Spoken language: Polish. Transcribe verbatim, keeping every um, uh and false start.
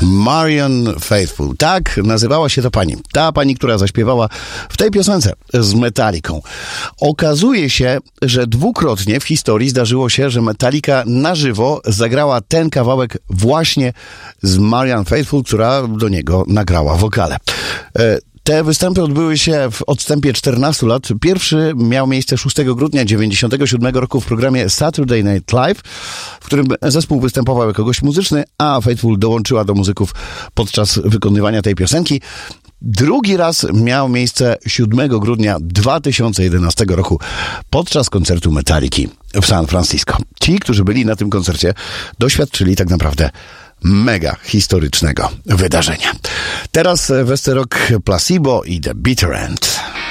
Marianne Faithfull. Tak nazywała się ta pani. Ta pani, która zaśpiewała w tej piosence z Metallicą. Okazuje się, że dwukrotnie w historii zdarzyło się, że Metallica na żywo zagrała ten kawałek właśnie z Marianne Faithfull, która do niego nagrała wokale. Te występy odbyły się w odstępie czternastu lat. Pierwszy miał miejsce szóstego grudnia dziewięćdziesiątego siódmego roku w programie Saturday Night Live, w którym zespół występował jako gość muzyczny, a Faithfull dołączyła do muzyków podczas wykonywania tej piosenki. Drugi raz miał miejsce siódmego grudnia dwa tysiące jedenastego roku podczas koncertu Metalliki w San Francisco. Ci, którzy byli na tym koncercie, doświadczyli tak naprawdę mega historycznego wydarzenia. Teraz Westerok, Placebo i The Bitter End.